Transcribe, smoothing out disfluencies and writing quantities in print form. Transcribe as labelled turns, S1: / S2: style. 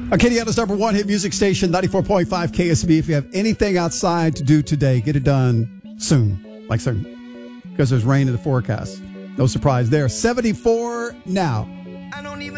S1: Acadiana's number one hit music station, 94.5 KSB. If you have anything outside to do today, get it done soon. Like soon. Because there's rain in the forecast. No surprise there. 74 now.